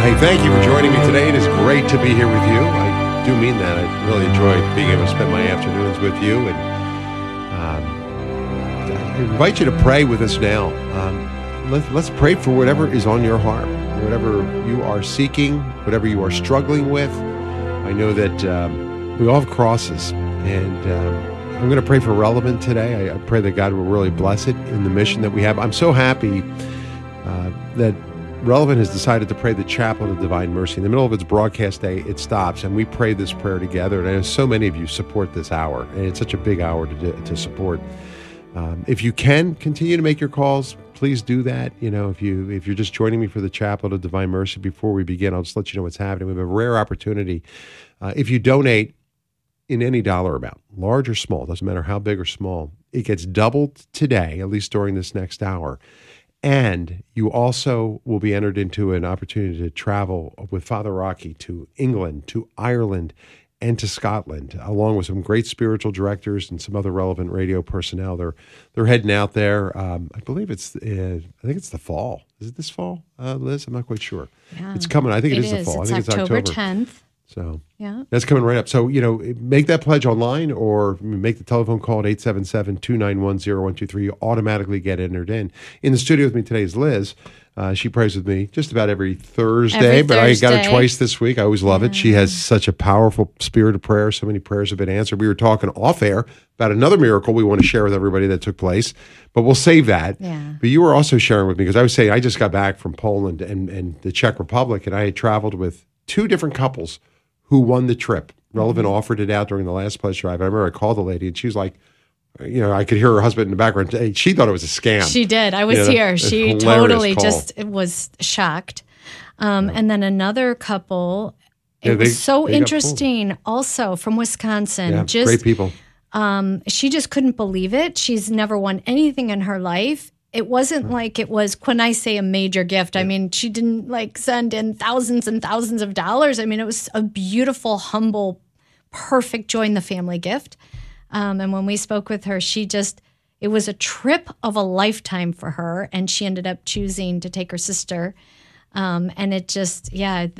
Hey, thank you for joining me today. It is great to be here with you. I do mean that. I really enjoy being able to spend my afternoons with you. And I invite you to pray with us now. Let's pray for whatever is on your heart, whatever you are seeking, whatever you are struggling with. I know that we all have crosses, and I'm going to pray for Relevant today. I pray that God will really bless it in the mission that we have. I'm so happy that Relevant has decided to pray the Chaplet of Divine Mercy. In the middle of its broadcast day, it stops, and we pray this prayer together. And I know so many of you support this hour, and it's such a big hour to support. If you can continue to make your calls, please do that. You know, if you're just joining me for the Chaplet of Divine Mercy, before we begin, I'll just let you know what's happening. We have a rare opportunity. If you donate in any dollar amount, large or small, doesn't matter how big or small, it gets doubled today, at least during this next hour. And you also will be entered into an opportunity to travel with Father Rocky to England, to Ireland, and to Scotland, along with some great spiritual directors and some other relevant radio personnel. They're heading out there. I believe I think it's the fall. Is it this fall, Liz? I'm not quite sure. Yeah, it's coming. I think it is the fall. It's I think October it's October 10th. So yeah, that's coming right up. So, make that pledge online or make the telephone call at 877-291-0123. You automatically get entered in. In the studio with me today is Liz. She prays with me just about every Thursday, but I got her twice this week. I always love it. She has such a powerful spirit of prayer. So many prayers have been answered. We were talking off air about another miracle we want to share with everybody that took place, but we'll save that. Yeah. But you were also sharing with me, because I was saying I just got back from Poland and the Czech Republic, and I had traveled with two different couples who won the trip. Relevant offered it out during the last pledge drive. I remember I called the lady, and she was like, I could hear her husband in the background. She thought it was a scam. She did. I was here. She totally just was shocked. And then another couple, it was so interesting, also from Wisconsin. Yeah, great people. She just couldn't believe it. She's never won anything in her life. It wasn't like it was, when I say a major gift, I mean, she didn't send in thousands and thousands of dollars. I mean, it was a beautiful, humble, perfect join the family gift. And when we spoke with her, it was a trip of a lifetime for her. And she ended up choosing to take her sister. And it just,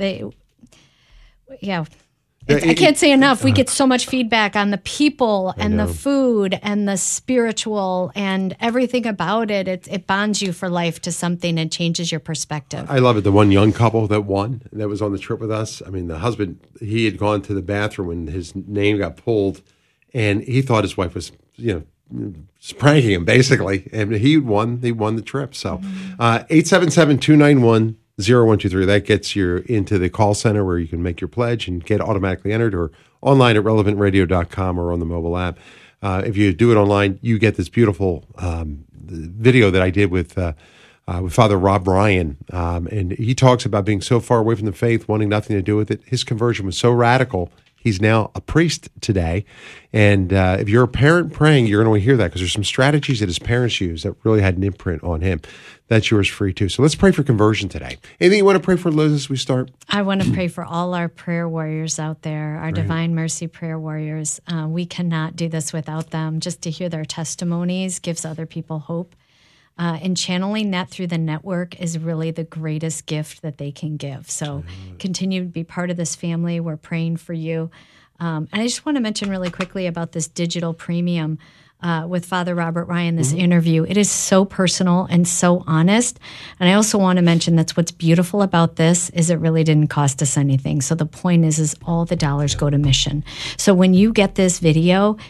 I can't say enough. We get so much feedback on the people and the food and the spiritual and everything about it. It bonds you for life to something and changes your perspective. I love it. The one young couple that won, that was on the trip with us. I mean, the husband, he had gone to the bathroom and his name got pulled, and he thought his wife was, pranking him basically, and he won the trip. So 877-291-0123. That gets you into the call center where you can make your pledge and get automatically entered, or online at relevantradio.com or on the mobile app. If you do it online, you get this beautiful video that I did with Father Rob Ryan. And he talks about being so far away from the faith, wanting nothing to do with it. His conversion was so radical. He's now a priest today. And if you're a parent praying, you're going to hear that, because there's some strategies that his parents used that really had an imprint on him. That's yours free too. So let's pray for conversion today. Anything you want to pray for, Liz, as we start? I want to pray for all our prayer warriors out there, our Divine Mercy prayer warriors. We cannot do this without them. Just to hear their testimonies gives other people hope. And channeling that through the network is really the greatest gift that they can give. So continue to be part of this family. We're praying for you. And I just want to mention really quickly about this digital premium with Father Robert Ryan, this interview. It is so personal and so honest. And I also want to mention that's what's beautiful about this is it really didn't cost us anything. So the point is all the dollars go to mission. So when you get this video,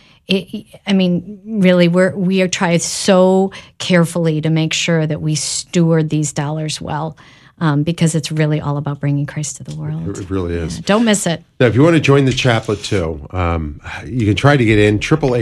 really, we are trying so carefully to make sure that we steward these dollars well, because it's really all about bringing Christ to the world. It really is. Yeah, don't miss it. Now, if you want to join the chaplet too, you can try to get in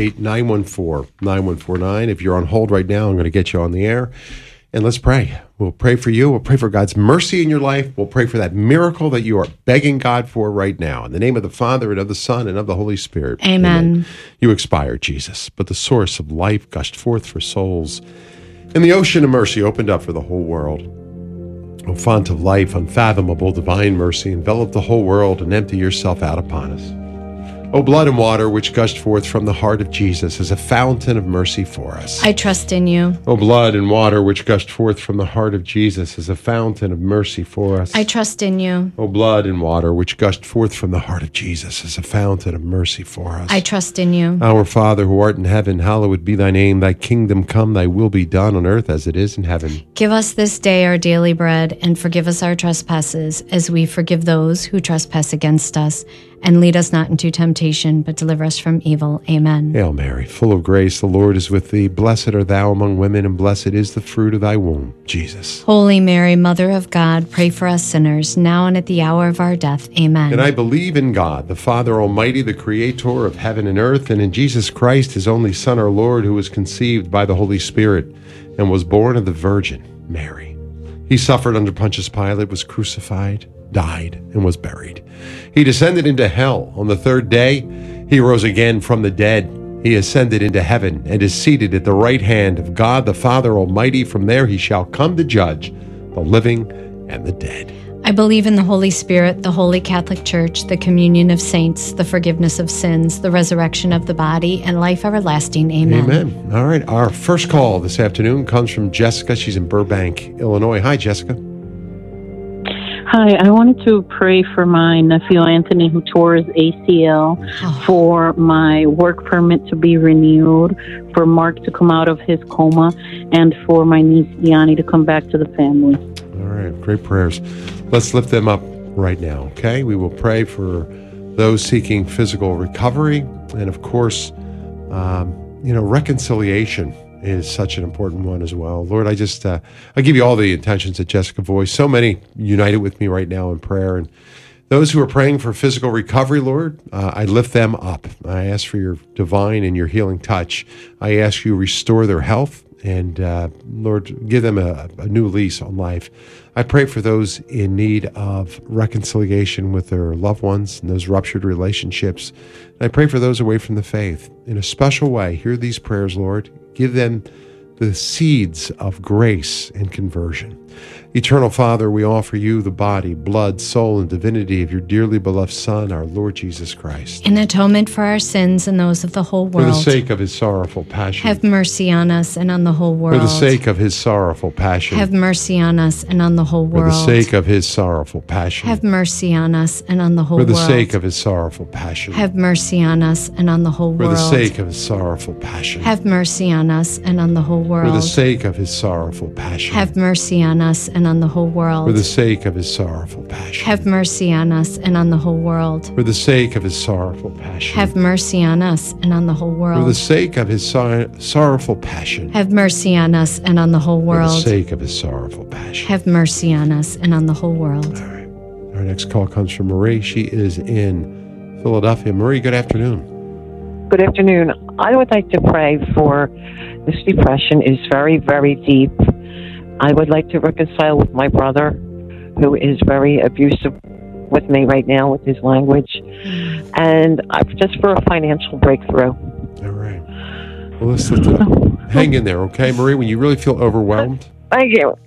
888-914-9149. If you're on hold right now, I'm going to get you on the air. And let's pray. We'll pray for you. We'll pray for God's mercy in your life. We'll pray for that miracle that you are begging God for right now. In the name of the Father, and of the Son, and of the Holy Spirit. Amen. You expired, Jesus, but the source of life gushed forth for souls. And the ocean of mercy opened up for the whole world. O font of life, unfathomable divine mercy, envelop the whole world and empty yourself out upon us. O blood and water which gushed forth from the heart of Jesus as a fountain of mercy for us. I trust in you. O blood and water which gushed forth from the heart of Jesus as a fountain of mercy for us. I trust in you. O blood and water which gushed forth from the heart of Jesus as a fountain of mercy for us. I trust in you. Our Father who art in heaven, hallowed be thy name. Thy kingdom come, thy will be done on earth as it is in heaven. Give us this day our daily bread, and forgive us our trespasses, as we forgive those who trespass against us. And lead us not into temptation, but deliver us from evil. Amen. Hail Mary, full of grace, the Lord is with thee. Blessed art thou among women, and blessed is the fruit of thy womb, Jesus. Holy Mary, Mother of God, pray for us sinners, now and at the hour of our death. Amen. And I believe in God, the Father Almighty, the Creator of heaven and earth, and in Jesus Christ, his only Son, our Lord, who was conceived by the Holy Spirit and was born of the Virgin Mary. He suffered under Pontius Pilate, was crucified, died, and was buried. He descended into hell. On the third day, he rose again from the dead. He ascended into heaven and is seated at the right hand of God, the Father Almighty. From there he shall come to judge the living and the dead. I believe in the Holy Spirit, the Holy Catholic Church, the communion of saints, the forgiveness of sins, the resurrection of the body, and life everlasting. Amen. Amen. All right. Our first call this afternoon comes from Jessica. She's in Burbank, Illinois. Hi, Jessica. Hi, I wanted to pray for my nephew Anthony, who tore his ACL, for my work permit to be renewed, for Mark to come out of his coma, and for my niece Yanni to come back to the family. All right, great prayers. Let's lift them up right now, okay? We will pray for those seeking physical recovery. And of course, reconciliation is such an important one as well. Lord, I give you all the intentions that Jessica voiced. So many united with me right now in prayer. And those who are praying for physical recovery, Lord, I lift them up. I ask for your divine and your healing touch. I ask you restore their health. And Lord, give them a new lease on life. I pray for those in need of reconciliation with their loved ones and those ruptured relationships. And I pray for those away from the faith. In a special way, hear these prayers, Lord. Give them the seeds of grace and conversion. Eternal Father, we offer you the body, blood, soul, and divinity of your dearly beloved Son, our Lord Jesus Christ. In atonement for our sins and those of the whole world. For the sake of his sorrowful passion. Have mercy on us and on the whole world. For the sake of his sorrowful passion. Have mercy on us and on the whole world. For the sake of his sorrowful passion. Have mercy on us and on the whole world. For the sake of his sorrowful passion. Have mercy on us and on the whole world. For the sake of his sorrowful passion. Have mercy on us and on the whole world. For the sake of his sorrowful passion. Have mercy on us and on the whole world. For the sake of his sorrowful passion. Have mercy on us and on the whole world. For the sake of his sorrowful passion. Have mercy on us and on the whole world. For the sake of his sorrowful passion. Have mercy on us and on the whole world. For the sake of his sorrowful passion. Have mercy on us and on the whole world. All right. Our next call comes from Marie. She is in Philadelphia. Marie, good afternoon. Good afternoon. I would like to pray for this depression is very, very deep. I would like to reconcile with my brother, who is very abusive with me right now with his language, and just for a financial breakthrough. All right. Well, let's hang in there, okay, Marie? When you really feel overwhelmed, thank you.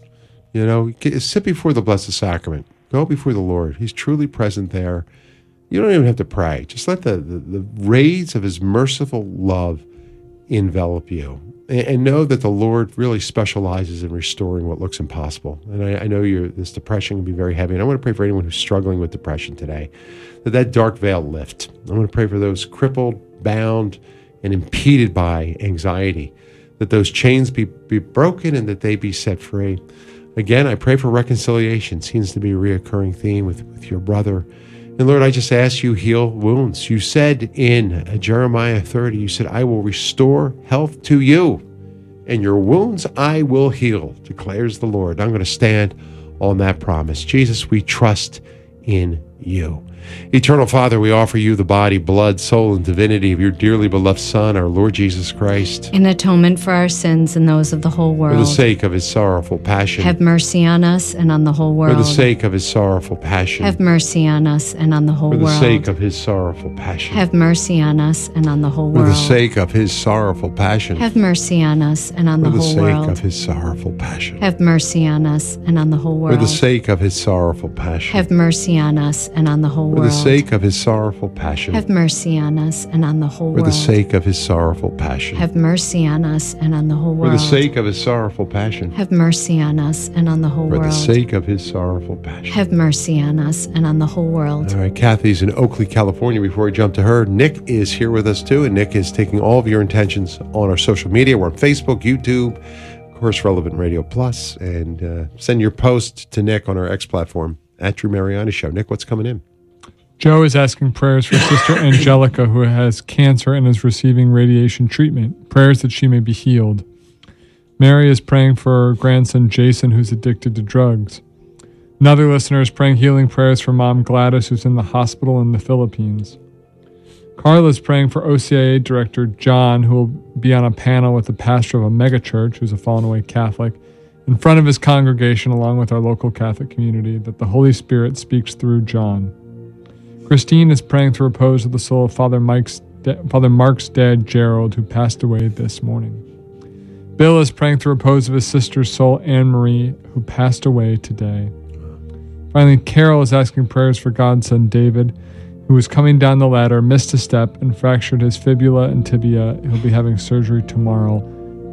Sit before the Blessed Sacrament. Go before the Lord. He's truly present there. You don't even have to pray. Just let the rays of his merciful love envelop you. And know that the Lord really specializes in restoring what looks impossible. And I know this depression can be very heavy. And I want to pray for anyone who's struggling with depression today, that dark veil lift. I want to pray for those crippled, bound, and impeded by anxiety, that those chains be broken and that they be set free. Again, I pray for reconciliation. Seems to be a reoccurring theme with your brother. And Lord, I just ask you heal wounds. You said in Jeremiah 30, you said, I will restore health to you, and your wounds I will heal, declares the Lord. I'm going to stand on that promise. Jesus, we trust in you. Eternal Father, we offer you the body, blood, soul, and divinity of your dearly beloved Son, our Lord Jesus Christ. In atonement for our sins and those of the whole world. For the sake of his sorrowful passion. Have mercy on us and on the whole world. For the sake of his sorrowful passion. Have mercy on us and on the whole world. For the sake of his sorrowful passion. Have mercy on us and on the whole world. For the sake of his sorrowful passion. Have mercy on us and on the whole world. For the sake of his sorrowful passion. Have mercy on us and on the whole world. For the sake of his sorrowful passion. Have mercy on us and on the whole whole For world. the sake of his sorrowful passion. Have mercy on us and on the whole For world. the sake of his sorrowful passion. Have mercy on us and on the whole For world. the sake of his sorrowful passion. Have mercy on us and on the whole For world. the sake of his sorrowful passion. Have mercy on us and on the whole world. All right, Kathy's in Oakley, California. Before we jump to her, Nick is here with us too, and Nick is taking all of your intentions on our social media. We're on Facebook, YouTube, of course, Relevant Radio Plus, and send your post to Nick on our X platform at Drew Mariani Show. Nick, what's coming in? Joe is asking prayers for Sister Angelica, who has cancer and is receiving radiation treatment. Prayers that she may be healed. Mary is praying for her grandson Jason, who's addicted to drugs. Another listener is praying healing prayers for Mom Gladys, who's in the hospital in the Philippines. Carla is praying for OCIA Director John, who will be on a panel with the pastor of a megachurch, who's a fallen away Catholic, in front of his congregation along with our local Catholic community, that the Holy Spirit speaks through John. Christine is praying to repose of the soul of Father Mark's dad, Gerald, who passed away this morning. Bill is praying to repose of his sister's soul, Anne-Marie, who passed away today. Finally, Carol is asking prayers for godson David, who was coming down the ladder, missed a step, and fractured his fibula and tibia. He'll be having surgery tomorrow.